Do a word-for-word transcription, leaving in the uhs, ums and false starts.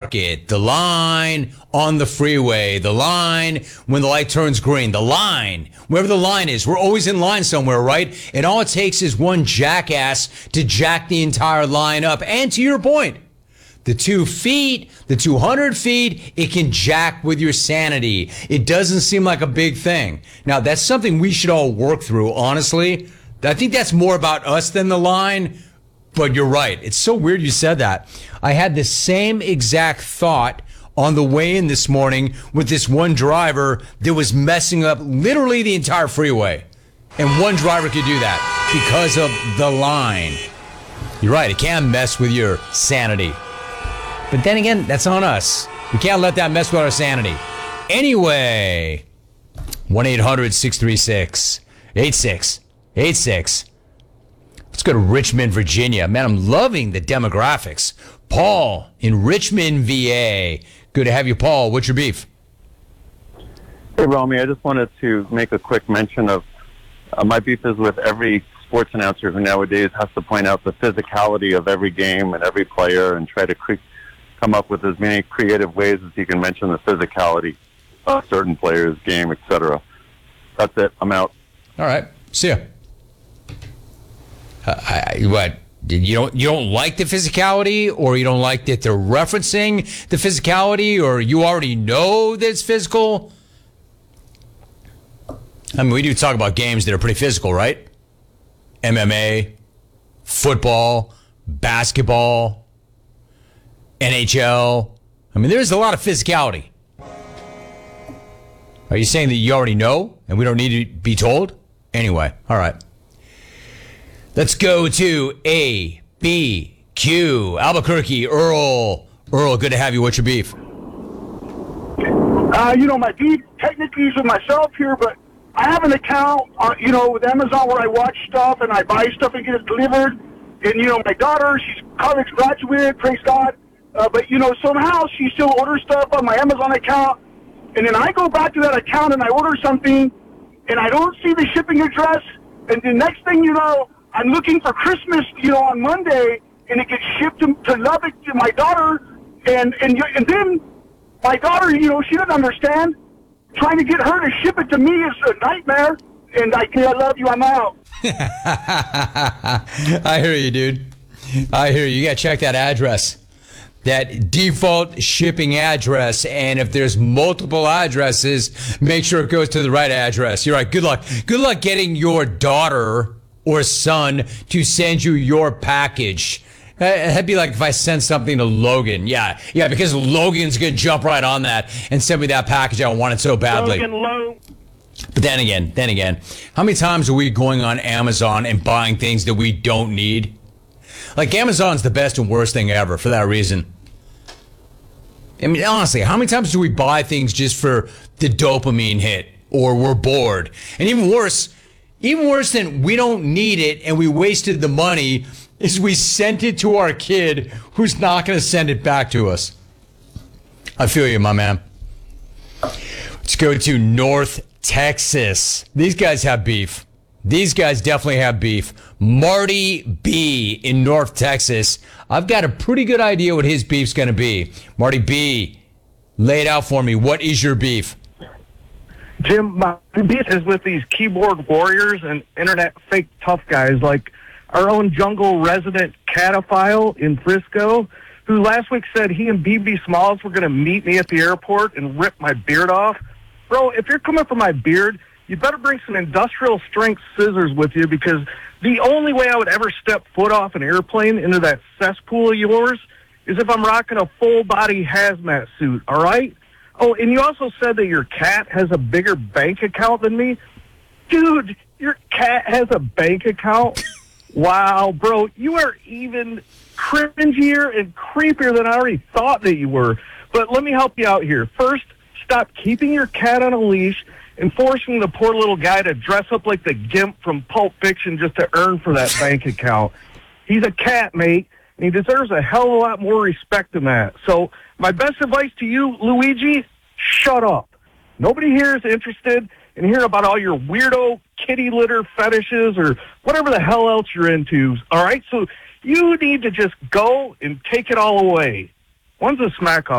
market, the line on the freeway, the line when the light turns green, the line, wherever the line is. We're always in line somewhere, right? And all it takes is one jackass to jack the entire line up. And to your point, the two feet, the two hundred feet, it can jack with your sanity. It doesn't seem like a big thing. Now, that's something we should all work through, honestly. I think that's more about us than the line, but you're right. It's so weird you said that. I had the same exact thought on the way in this morning with this one driver that was messing up literally the entire freeway. And one driver could do that because of the line. You're right. It can mess with your sanity. But then again, that's on us. We can't let that mess with our sanity. Anyway, one eight hundred six three six eight six eight six. Let's go to Richmond, Virginia. Man, I'm loving the demographics. Paul in Richmond, V A. Good to have you, Paul. What's your beef? Hey, Romy. I just wanted to make a quick mention of uh, my beef is with every sports announcer who nowadays has to point out the physicality of every game and every player and try to cre- come up with as many creative ways as you can mention the physicality of certain players, game, et cetera. That's it. I'm out. All right. See ya. Uh, I, what? You don't you don't like the physicality, or you don't like that they're referencing the physicality, or you already know that it's physical? I mean, we do talk about games that are pretty physical, right? M M A, football, basketball, N H L. I mean, there's a lot of physicality. Are you saying that you already know and we don't need to be told? Anyway, all right. Let's go to A, B, Q, Albuquerque, Earl. Earl, good to have you. What's your beef? Uh, you know, my beef technically is with myself here, but I have an account, uh, you know, with Amazon where I watch stuff and I buy stuff and get it delivered. And, you know, my daughter, she's college graduate, praise God. Uh, but, you know, somehow she still orders stuff on my Amazon account. And then I go back to that account and I order something and I don't see the shipping address. And the next thing you know, I'm looking for Christmas, you know, on Monday, and it gets shipped to, to Lubbock to my daughter. And, and, you- and then my daughter, you know, she doesn't understand. Trying to get her to ship it to me is a nightmare. And I, I love you. I'm out. I hear you, dude. I hear you. You got to check that address. That default shipping address, and if there's multiple addresses, make sure it goes to the right address. You're right. Good luck. Good luck getting your daughter or son to send you your package. That'd be like if I sent something to Logan. Yeah, yeah, because Logan's going to jump right on that and send me that package. I want it so badly. Logan Low. But then again, then again, how many times are we going on Amazon and buying things that we don't need? Like, Amazon's the best and worst thing ever for that reason. I mean, honestly, how many times do we buy things just for the dopamine hit, or we're bored? And even worse, even worse than we don't need it and we wasted the money is we sent it to our kid who's not going to send it back to us. I feel you, my man. Let's go to North Texas. These guys have beef. These guys definitely have beef. Marty B in North Texas. I've got a pretty good idea what his beef's going to be. Marty B, lay it out for me. What is your beef? Jim, my beef is with these keyboard warriors and internet fake tough guys like our own jungle resident Cataphile in Frisco, who last week said he and B B Smalls were going to meet me at the airport and rip my beard off. Bro, if you're coming for my beard, you better bring some industrial strength scissors with you, because the only way I would ever step foot off an airplane into that cesspool of yours is if I'm rocking a full body hazmat suit, all right? Oh, and you also said that your cat has a bigger bank account than me. Dude, your cat has a bank account? Wow, bro, you are even cringier and creepier than I already thought that you were. But let me help you out here. First, stop keeping your cat on a leash and forcing the poor little guy to dress up like the Gimp from Pulp Fiction just to earn for that bank account. He's a cat, mate, and he deserves a hell of a lot more respect than that. So my best advice to you, Luigi, shut up. Nobody here is interested in hearing about all your weirdo kitty litter fetishes or whatever the hell else you're into, all right? So you need to just go and take it all away. One's a smack off.